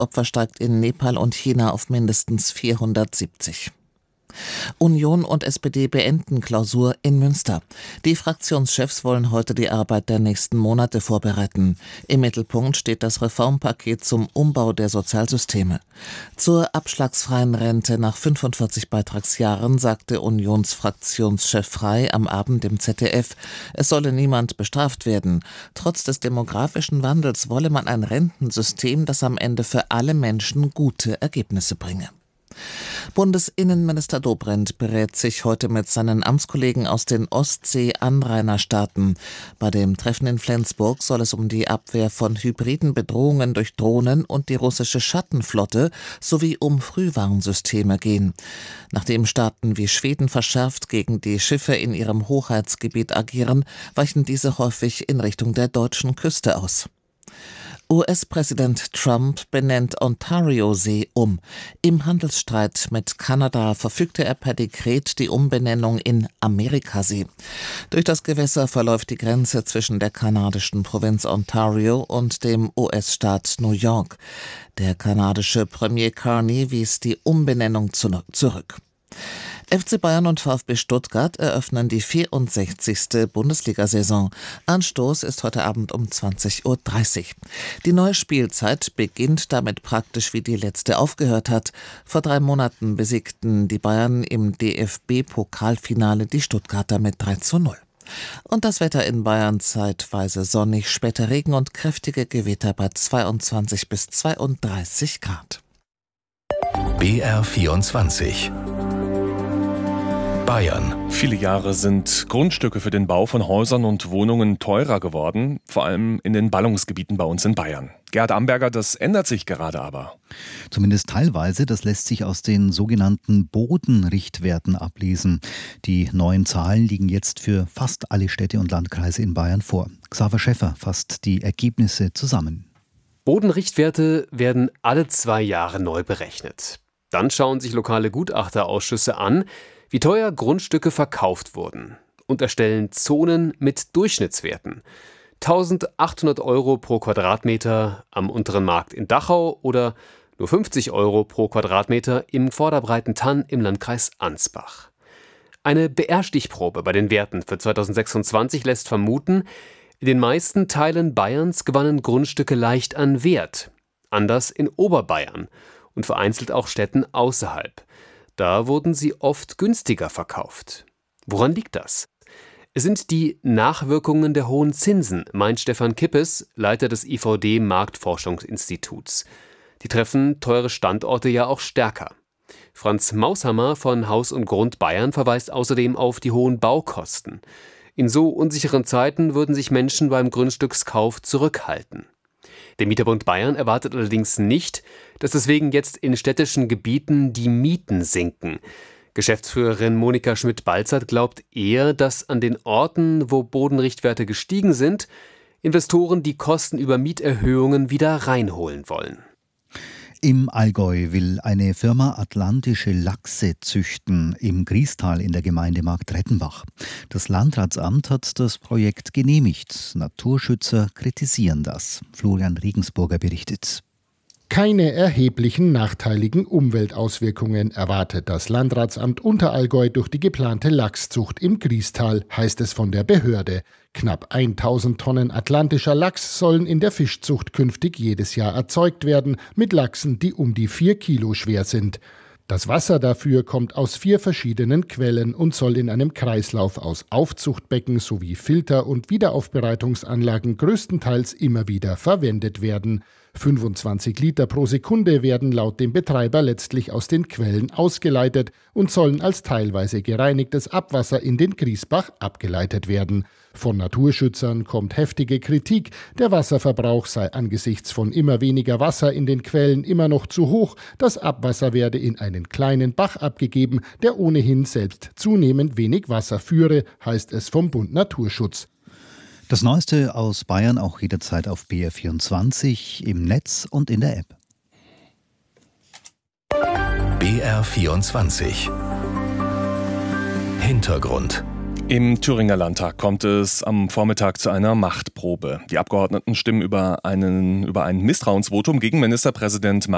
Todesopfer steigt in Nepal und China auf mindestens 470. Union und SPD beenden Klausur in Münster. Die Fraktionschefs wollen heute die Arbeit der nächsten Monate vorbereiten. Im Mittelpunkt steht das Reformpaket zum Umbau der Sozialsysteme. Zur abschlagsfreien Rente nach 45 Beitragsjahren sagte Unionsfraktionschef Frey am Abend im ZDF, es solle niemand bestraft werden. Trotz des demografischen Wandels wolle man ein Rentensystem, das am Ende für alle Menschen gute Ergebnisse bringe. Bundesinnenminister Dobrindt berät sich heute mit seinen Amtskollegen aus den Ostsee-Anrainerstaaten. Bei dem Treffen in Flensburg soll es um die Abwehr von hybriden Bedrohungen durch Drohnen und die russische Schattenflotte sowie um Frühwarnsysteme gehen. Nachdem Staaten wie Schweden verschärft gegen die Schiffe in ihrem Hoheitsgebiet agieren, weichen diese häufig in Richtung der deutschen Küste aus. US-Präsident Trump benennt Ontario-See um. Im Handelsstreit mit Kanada verfügte er per Dekret die Umbenennung in Amerikasee. Durch das Gewässer verläuft die Grenze zwischen der kanadischen Provinz Ontario und dem US-Staat New York. Der kanadische Premier Carney wies die Umbenennung zurück. FC Bayern und VfB Stuttgart eröffnen die 64. Bundesliga-Saison. Anstoß ist heute Abend um 20:30 Uhr. Die neue Spielzeit beginnt damit praktisch, wie die letzte aufgehört hat. Vor 3 Monaten besiegten die Bayern im DFB-Pokalfinale die Stuttgarter mit 3:0. Und das Wetter in Bayern zeitweise sonnig, später Regen und kräftige Gewitter bei 22 bis 32 Grad. BR24 Bayern. Viele Jahre sind Grundstücke für den Bau von Häusern und Wohnungen teurer geworden, vor allem in den Ballungsgebieten bei uns in Bayern. Gerhard Amberger, das ändert sich gerade aber. Zumindest teilweise, das lässt sich aus den sogenannten Bodenrichtwerten ablesen. Die neuen Zahlen liegen jetzt für fast alle Städte und Landkreise in Bayern vor. Xaver Schäffer fasst die Ergebnisse zusammen. Bodenrichtwerte werden alle 2 Jahre neu berechnet. Dann schauen sich lokale Gutachterausschüsse an, wie teuer Grundstücke verkauft wurden und erstellen Zonen mit Durchschnittswerten. 1.800 € pro Quadratmeter am Unteren Markt in Dachau oder nur 50 € pro Quadratmeter im Vorderbreitentann im Landkreis Ansbach. Eine BR-Stichprobe bei den Werten für 2026 lässt vermuten, in den meisten Teilen Bayerns gewannen Grundstücke leicht an Wert, anders in Oberbayern und vereinzelt auch Städten außerhalb. Da wurden sie oft günstiger verkauft. Woran liegt das? Es sind die Nachwirkungen der hohen Zinsen, meint Stefan Kippes, Leiter des IVD-Marktforschungsinstituts. Die treffen teure Standorte ja auch stärker. Franz Maushammer von Haus und Grund Bayern verweist außerdem auf die hohen Baukosten. In so unsicheren Zeiten würden sich Menschen beim Grundstückskauf zurückhalten. Der Mieterbund Bayern erwartet allerdings nicht, dass deswegen jetzt in städtischen Gebieten die Mieten sinken. Geschäftsführerin Monika Schmidt-Balzert glaubt eher, dass an den Orten, wo Bodenrichtwerte gestiegen sind, Investoren die Kosten über Mieterhöhungen wieder reinholen wollen. Im Allgäu will eine Firma atlantische Lachse züchten im Griestal in der Gemeinde Marktrettenbach. Das Landratsamt hat das Projekt genehmigt. Naturschützer kritisieren das. Florian Regensburger berichtet. Keine erheblichen nachteiligen Umweltauswirkungen erwartet das Landratsamt Unterallgäu durch die geplante Lachszucht im Griestal, heißt es von der Behörde. Knapp 1000 Tonnen atlantischer Lachs sollen in der Fischzucht künftig jedes Jahr erzeugt werden, mit Lachsen, die um die 4 Kilo schwer sind. Das Wasser dafür kommt aus 4 verschiedenen Quellen und soll in einem Kreislauf aus Aufzuchtbecken sowie Filter- und Wiederaufbereitungsanlagen größtenteils immer wieder verwendet werden. 25 Liter pro Sekunde werden laut dem Betreiber letztlich aus den Quellen ausgeleitet und sollen als teilweise gereinigtes Abwasser in den Griesbach abgeleitet werden. Von Naturschützern kommt heftige Kritik, der Wasserverbrauch sei angesichts von immer weniger Wasser in den Quellen immer noch zu hoch, das Abwasser werde in einen kleinen Bach abgegeben, der ohnehin selbst zunehmend wenig Wasser führe, heißt es vom Bund Naturschutz. Das Neueste aus Bayern auch jederzeit auf BR24, im Netz und in der App. BR24 Hintergrund. Im Thüringer Landtag kommt es am Vormittag zu einer Machtprobe. Die Abgeordneten stimmen über ein Misstrauensvotum gegen Ministerpräsident